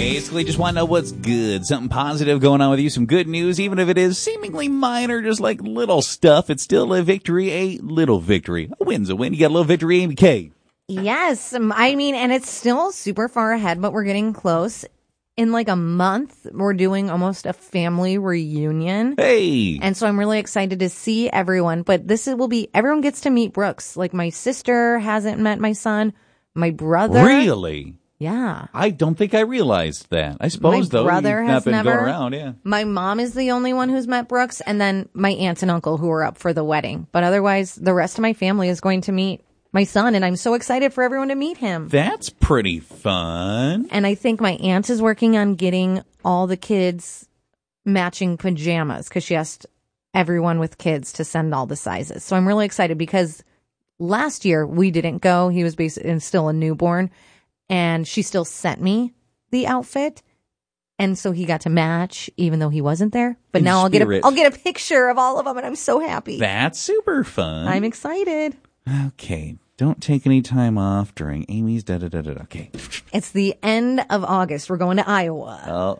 Basically, just want to know what's good. Something positive going on with you. Some good news, even if it is seemingly minor, just like little stuff. It's still a victory, a little victory. A win's a win. You got a little victory, Amy K. Yes. I mean, and it's still super far ahead, but we're getting close. In like a month, we're doing almost a family reunion. Hey. And so I'm really excited to see everyone. But everyone gets to meet Brooks. Like my sister hasn't met my son. My brother. Really? Yeah. I don't think I realized that. I suppose, though, brother you've has not been never. going around, yeah. My mom is the only one who's met Brooks, and then my aunts and uncle who are up for the wedding. But otherwise, the rest of my family is going to meet my son, and I'm so excited for everyone to meet him. That's pretty fun. And I think my aunt is working on getting all the kids matching pajamas because she asked everyone with kids to send all the sizes. So I'm really excited because last year we didn't go. He was basically still a newborn, and she still sent me the outfit. And so he got to match even though he wasn't there. But now I'll get a picture of all of them, and I'm so happy. That's super fun. I'm excited. Okay. Don't take any time off during Amy's da-da-da-da. Okay. It's the end of August. We're going to Iowa.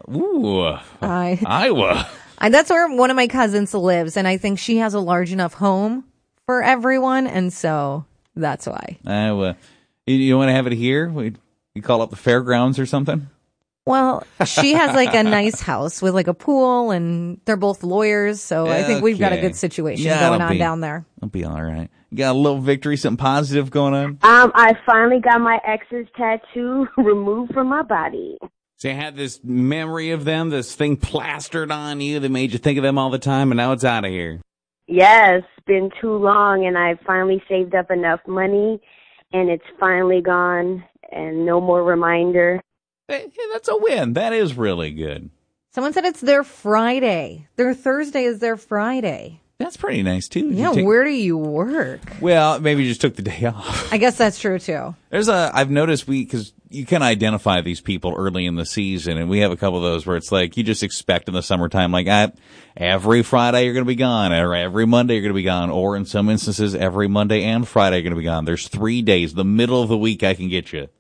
Iowa. That's where one of my cousins lives, and I think she has a large enough home for everyone, and so that's why. Iowa. You want to have it here? You call up the fairgrounds or something? Well, she has like a nice house with like a pool, and they're both lawyers, so I think we've got a good situation going on down there. It'll be all right. You got a little victory, something positive going on? I finally got my ex's tattoo removed from my body. So you had this memory of them, this thing plastered on you that made you think of them all the time, and now it's out of here. Yes, it's been too long, and I finally saved up enough money, and it's finally gone, and no more reminder. Hey, that's a win. That is really good. Someone said it's their Friday. Their Thursday is their Friday. That's pretty nice, too. Yeah, where do you work? Well, maybe you just took the day off. I guess that's true, too. I've noticed because you can identify these people early in the season, and we have a couple of those where it's like you just expect in the summertime, like every Friday you're going to be gone, or every Monday you're going to be gone, or in some instances, every Monday and Friday you're going to be gone. There's 3 days, the middle of the week I can get you.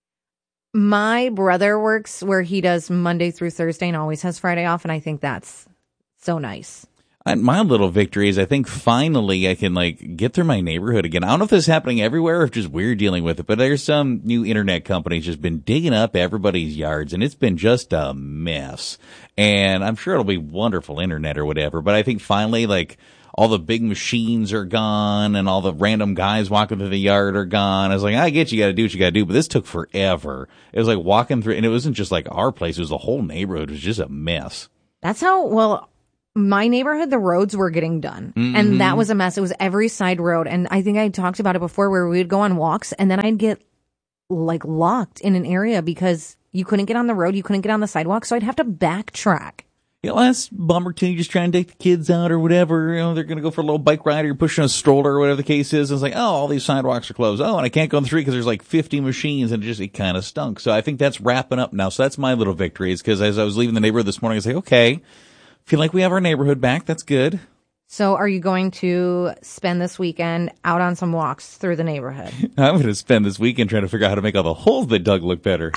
My brother works where he does Monday through Thursday and always has Friday off, and I think that's so nice. My little victory is I think finally I can get through my neighborhood again. I don't know if this is happening everywhere or if just we're dealing with it, but there's some new internet companies just been digging up everybody's yards, and it's been just a mess. And I'm sure it'll be wonderful internet or whatever, but I think finally all the big machines are gone and all the random guys walking through the yard are gone. I was like, I get you got to do what you got to do, but this took forever. It was like walking through, and it wasn't just like our place. It was the whole neighborhood. It was just a mess. That's how, my neighborhood, the roads were getting done. Mm-hmm. And that was a mess. It was every side road. And I think I talked about it before where we would go on walks and then I'd get locked in an area because you couldn't get on the road. You couldn't get on the sidewalk. So I'd have to backtrack. Yeah, well, that's bummer too. You just trying to take the kids out or whatever. They're going to go for a little bike ride or you're pushing a stroller or whatever the case is. And it's like, oh, all these sidewalks are closed. Oh, and I can't go on the street because there's 50 machines and it kind of stunk. So I think that's wrapping up now. So that's my little victory is because as I was leaving the neighborhood this morning, I was like, okay, feel like we have our neighborhood back. That's good. So are you going to spend this weekend out on some walks through the neighborhood? I'm going to spend this weekend trying to figure out how to make all the holes that dug look better.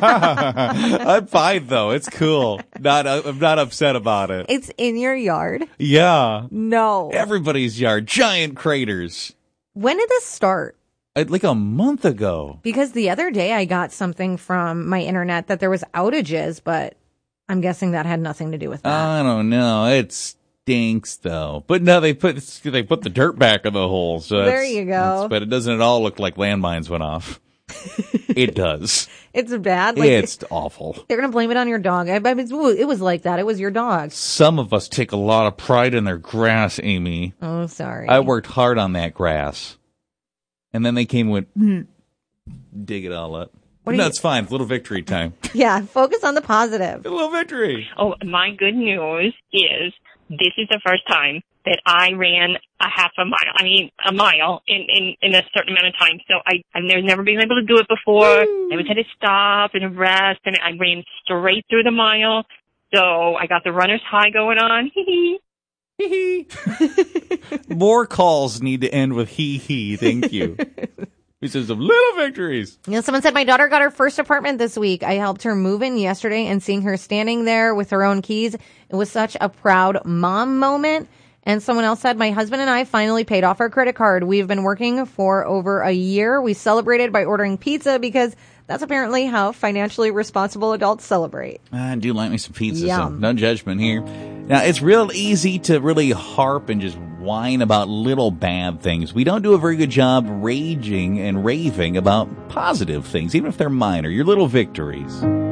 I'm fine, though. It's cool. I'm not upset about it. It's in your yard? Yeah. No. Everybody's yard. Giant craters. When did this start? Like a month ago. Because the other day I got something from my internet that there was outages, but I'm guessing that had nothing to do with that. I don't know. It stinks though. But no, they put the dirt back in the hole. So there you go. But it doesn't at all look like landmines went off. It does. It's bad. It's awful. They're going to blame it on your dog. I mean, it was like that. It was your dog. Some of us take a lot of pride in their grass, Amy. Oh, sorry. I worked hard on that grass. And then they came and went, dig it all up. No, it's fine. Little victory time. Yeah, focus on the positive. A little victory. Oh, my good news is this is the first time that I ran a mile in a certain amount of time. So I've never been able to do it before. I always had to stop and rest, and I ran straight through the mile. So I got the runner's high going on. More calls need to end with hee. Thank you. He says some little victories. You know, someone said my daughter got her first apartment this week. I helped her move in yesterday, and seeing her standing there with her own keys, it was such a proud mom moment. And someone else said, my husband and I finally paid off our credit card. We've been working for over a year. We celebrated by ordering pizza because that's apparently how financially responsible adults celebrate. I do like me some pizza, Yum. so no judgment here. Now, it's real easy to really harp and just whine about little bad things. We don't do a very good job raging and raving about positive things, even if they're minor, your little victories.